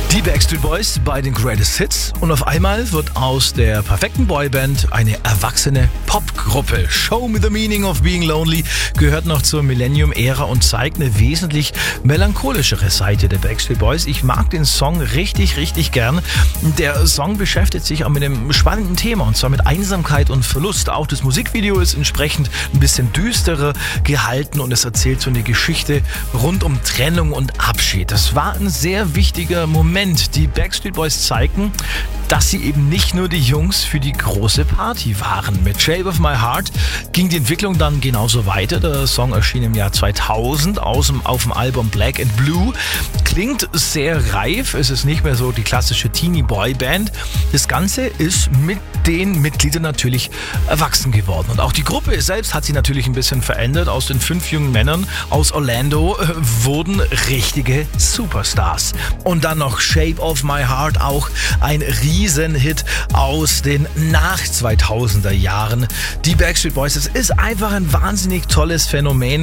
Die Backstreet Boys bei den Greatest Hits und auf einmal wird aus der perfekten Boyband eine erwachsene Popgruppe. Show Me the Meaning of Being Lonely gehört noch zur Millennium-Ära und zeigt eine wesentlich melancholischere Seite der Backstreet Boys. Ich mag den Song richtig, richtig gern. Der Song beschäftigt sich auch mit einem spannenden Thema und zwar mit Einsamkeit und Verlust. Auch das Musikvideo ist entsprechend ein bisschen düsterer gehalten und es erzählt so eine Geschichte rund um Trennung und Abschied. Das war ein sehr wichtiger Moment. Die Backstreet Boys zeigten, dass sie eben nicht nur die Jungs für die große Party waren. Mit Shape of My Heart ging die Entwicklung dann genauso weiter. Der Song erschien im Jahr 2000 auf dem Album Black and Blue. Klingt sehr reif, es ist nicht mehr so die klassische Teenie-Boy-Band. Das Ganze ist mit den Mitgliedern natürlich erwachsen geworden. Und auch die Gruppe selbst hat sich natürlich ein bisschen verändert. Aus den 5 jungen Männern aus Orlando wurden richtige Superstars. Und dann noch Shape of My Heart, auch ein Riesenhit aus den Nach-2000er Jahren. Die Backstreet Boys, das ist einfach ein wahnsinnig tolles Phänomen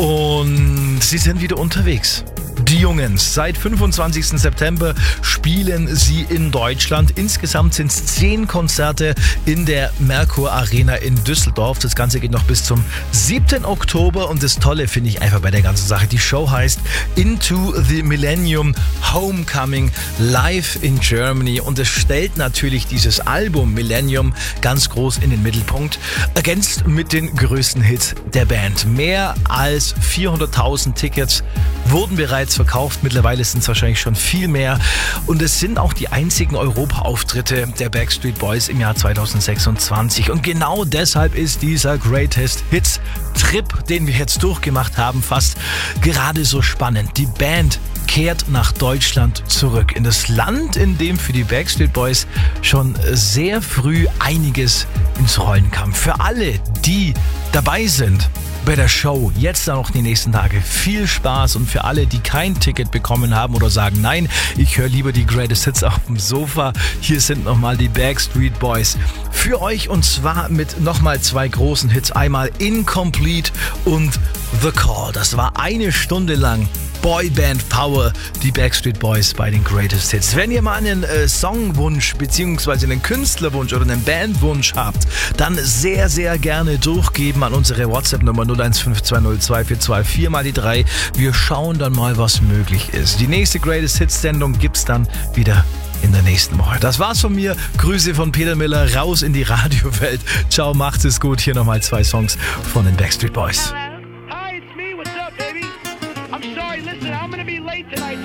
und sie sind wieder unterwegs. Die Jungens, seit 25. September spielen sie in Deutschland. Insgesamt sind es 10 Konzerte in der Merkur Arena in Düsseldorf. Das Ganze geht noch bis zum 7. Oktober und das Tolle finde ich einfach bei der ganzen Sache. Die Show heißt Into the Millennium Homecoming Live in Germany und es stellt natürlich dieses Album Millennium ganz groß in den Mittelpunkt, ergänzt mit den größten Hits der Band. Mehr als 400.000 Tickets wurden bereits verkauft. Mittlerweile sind es wahrscheinlich schon viel mehr. Und es sind auch die einzigen Europa-Auftritte der Backstreet Boys im Jahr 2026. Und genau deshalb ist dieser Greatest Hits Trip, den wir jetzt durchgemacht haben, fast gerade so spannend. Die Band kehrt nach Deutschland zurück. In das Land, in dem für die Backstreet Boys schon sehr früh einiges ins Rollen kam. Für alle, die dabei sind bei der Show, jetzt dann noch die nächsten Tage, viel Spaß und für alle, die kein Ticket bekommen haben oder sagen, nein, ich höre lieber die Greatest Hits auf dem Sofa, hier sind nochmal die Backstreet Boys für euch und zwar mit nochmal 2 großen Hits, einmal Incomplete und The Call. Das war 1 Stunde lang Boyband Power, die Backstreet Boys bei den Greatest Hits. Wenn ihr mal einen Songwunsch bzw. einen Künstlerwunsch oder einen Bandwunsch habt, dann sehr, sehr gerne durchgeben an unsere WhatsApp-Nummer 0152022424 mal die 3. Wir schauen dann mal, was möglich ist. Die nächste Greatest Hits-Sendung gibt's dann wieder in der nächsten Woche. Das war's von mir. Grüße von Peter Miller raus in die Radiowelt. Ciao, macht es gut. Hier nochmal 2 Songs von den Backstreet Boys.